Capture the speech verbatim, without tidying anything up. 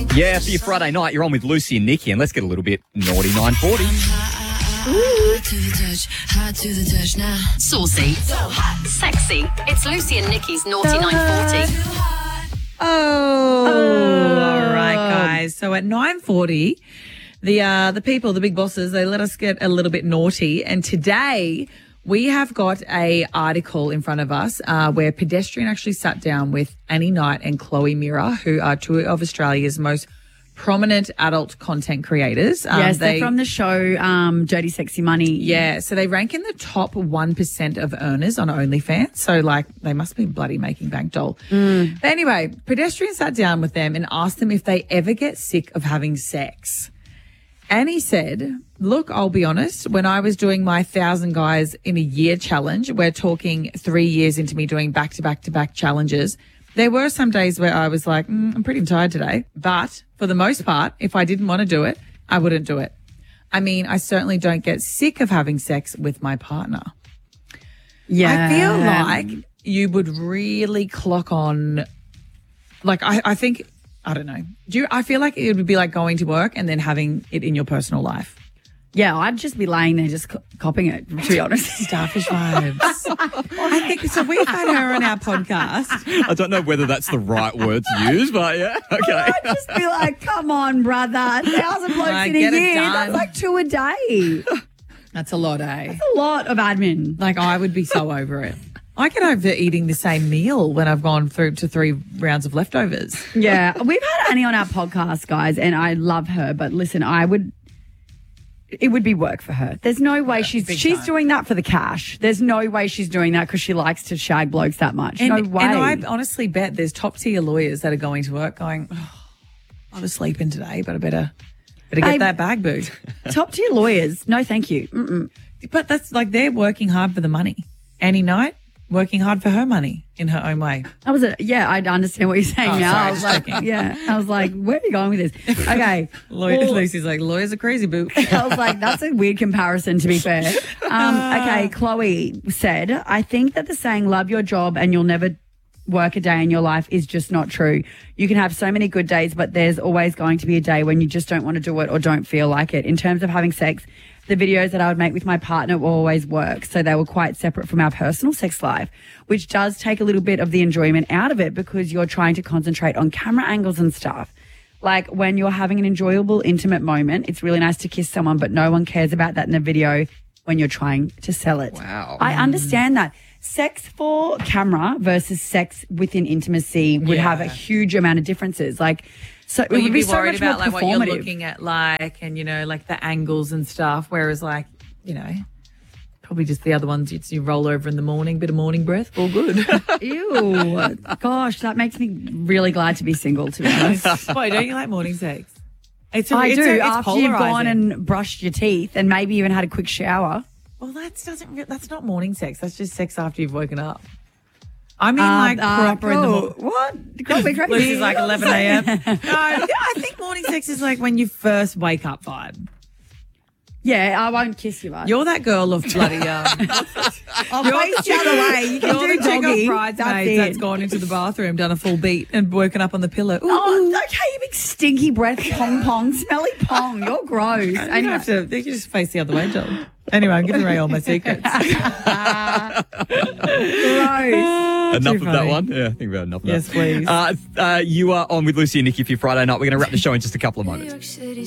Yeah, for your Friday night, you're on with Lucy and Nikki, and let's get a little bit naughty nine forty. Saucy. So hot. Sexy. It's Lucy and Nikki's Naughty So nine forty. Oh, all right, guys. So at nine forty, the uh, the people, the big bosses, they let us get a little bit naughty. And today we have got a article in front of us uh, where Pedestrian actually sat down with Annie Knight and Chloe Mira, who are two of Australia's most prominent adult content creators. Um, yes, they, they're from the show um, Dirty Sexy Money. Yeah, so they rank in the top one percent of earners on OnlyFans. So, like, they must be bloody making bank doll. Mm. But anyway, Pedestrian sat down with them and asked them if they ever get sick of having sex. Annie said, look, I'll be honest, when I was doing my thousand guys in a year challenge, we're talking three years into me doing back-to-back-to-back challenges, there were some days where I was like, mm, I'm pretty tired today. But for the most part, if I didn't want to do it, I wouldn't do it. I mean, I certainly don't get sick of having sex with my partner. Yeah. I feel like you would really clock on, like, I, I think, I don't know. Do you, I feel like it would be like going to work and then having it in your personal life. Yeah, I'd just be laying there just co- copping it, to be honest. Starfish vibes. I think, so we've had her on our podcast. I don't know whether that's the right word to use, but yeah, okay. I'd just be like, come on, brother. A thousand blokes Like, in a get it year. done. That's like two a day. That's a lot, eh? That's a lot of admin. Like, I would be so over it. I get over eating the same meal when I've gone through to three rounds of leftovers. Yeah, we've had Annie on our podcast, guys, and I love her. But listen, I would, it would be work for her. There's no way she's big she's time. doing that for the cash. There's no way she's doing that because she likes to shag blokes that much. And, no way. and I honestly bet there's top tier lawyers that are going to work going, oh, I was sleeping today, but I better better get Babe. that bag boo. Top tier lawyers, no, thank you. Mm-mm. But that's like they're working hard for the money. Annie Knight working hard for her money in her own way. That was a yeah. I understand what you're saying Oh, now. sorry, I was just like, checking. yeah. I was like, where are you going with this? Okay, Law- Well, Lucy's like, lawyers are crazy, boo. I was like, that's a weird comparison, to be fair. Um, okay, Chloe said, I think that the saying "love your job and you'll never work a day in your life" is just not true. You can have so many good days, but there's always going to be a day when you just don't want to do it or don't feel like it. In terms of having sex, the videos that I would make with my partner will always work. So they were quite separate from our personal sex life, which does take a little bit of the enjoyment out of it because you're trying to concentrate on camera angles and stuff. Like when you're having an enjoyable, intimate moment, it's really nice to kiss someone, but no one cares about that in the video when you're trying to sell it. Wow. I understand that. Sex for camera versus sex within intimacy would Yeah. have a huge amount of differences. Like, so Well, it would you'd be, be so worried much about more like what you're performative. looking at, like, and you know, like the angles and stuff. Whereas, like, you know, probably just the other ones, it's you roll over in the morning, bit of morning breath, all good. Ew. Gosh, that makes me really glad to be single, to be honest. Boy, don't you like morning sex? It's a, I it's do. a- it's After you've gone polarizing. and brushed your teeth and maybe even had a quick shower. Well, that doesn't. Re- that's not morning sex. That's just sex after you've woken up. I mean, Uh, like uh, proper in the oh, morning. What? Can't be crazy. Lucy's like eleven a.m. No, I think morning sex is like when you first wake up vibe. Yeah, I won't kiss you, but You're that girl of bloody. Um, I'll face the other way. You can you're do the chick doggy. of bridesmaids That's that's it. gone into the bathroom, done a full beat, and woken up on the pillow. Ooh, Oh, okay, you big stinky breath, pong pong, smelly pong. You're gross. you And don't have to. You can just face the other way, Joel. Anyway, I'm giving away all my secrets. gross. Enough of that funny. one. Yeah, I think we've had enough of Yes, that. please. Uh, uh, you are on with Lucy and Nikki for your Friday night. We're going to wrap the show in just a couple of moments. New York City